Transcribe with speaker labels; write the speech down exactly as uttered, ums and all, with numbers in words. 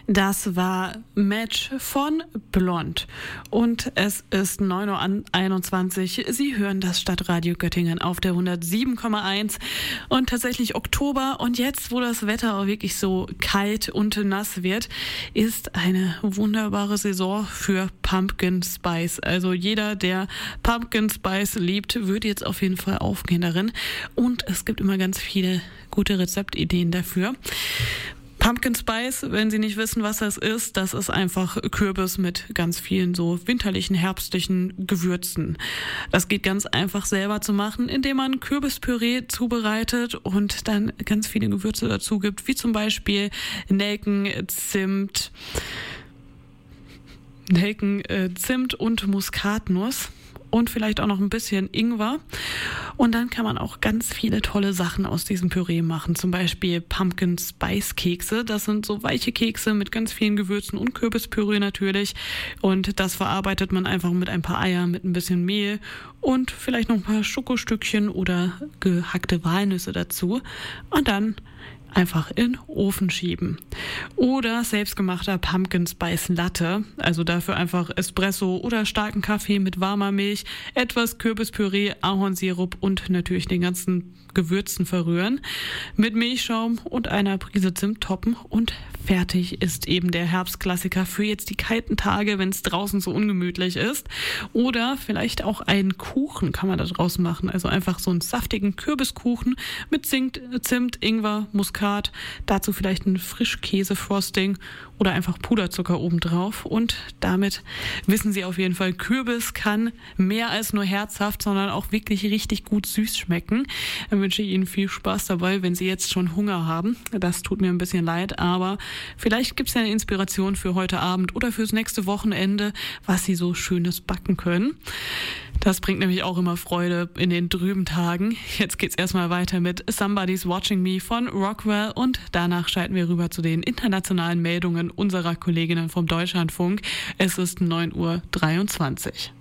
Speaker 1: Das war Match von Blond. Und es ist neun Uhr einundzwanzig. Sie hören das Stadtradio Göttingen auf der hundertsieben Komma eins. Und tatsächlich Oktober. Und jetzt, wo das Wetter auch wirklich so kalt und nass wird, ist eine wunderbare Saison für Pumpkin Spice. Also jeder, der Pumpkin Spice liebt, wird jetzt auf jeden Fall aufgehen darin. Und es gibt immer ganz viele gute Rezeptideen dafür. Pumpkin Spice, wenn Sie nicht wissen, was das ist, das ist einfach Kürbis mit ganz vielen so winterlichen, herbstlichen Gewürzen. Das geht ganz einfach selber zu machen, indem man Kürbispüree zubereitet und dann ganz viele Gewürze dazu gibt, wie zum Beispiel Nelken, Zimt, Nelken, äh, Zimt und Muskatnuss. Und vielleicht auch noch ein bisschen Ingwer. Und dann kann man auch ganz viele tolle Sachen aus diesem Püree machen. Zum Beispiel Pumpkin Spice Kekse. Das sind so weiche Kekse mit ganz vielen Gewürzen und Kürbispüree natürlich. Und das verarbeitet man einfach mit ein paar Eier, mit ein bisschen Mehl und vielleicht noch ein paar Schokostückchen oder gehackte Walnüsse dazu. Und dann einfach in den Ofen schieben. Oder selbstgemachter Pumpkin Spice Latte, also dafür einfach Espresso oder starken Kaffee mit warmer Milch, etwas Kürbispüree, Ahornsirup und natürlich den ganzen Gewürzen verrühren, mit Milchschaum und einer Prise Zimt toppen und fertig ist eben der Herbstklassiker für jetzt die kalten Tage, wenn es draußen so ungemütlich ist. Oder vielleicht auch einen Kuchen kann man da draus machen, also einfach so einen saftigen Kürbiskuchen mit Zimt, Zimt Ingwer, Muskat, dazu vielleicht ein Frischkäse-Frosting oder einfach Puderzucker obendrauf. Und damit wissen Sie auf jeden Fall, Kürbis kann mehr als nur herzhaft, sondern auch wirklich richtig gut süß schmecken. Dann wünsche ich Ihnen viel Spaß dabei, wenn Sie jetzt schon Hunger haben. Das tut mir ein bisschen leid, aber vielleicht gibt es ja eine Inspiration für heute Abend oder fürs nächste Wochenende, was Sie so Schönes backen können. Das bringt nämlich auch immer Freude in den trüben Tagen. Jetzt geht's erstmal weiter mit Somebody's Watching Me von Rockwell und danach schalten wir rüber zu den internationalen Meldungen unserer Kolleginnen vom Deutschlandfunk. Es ist neun Uhr dreiundzwanzig.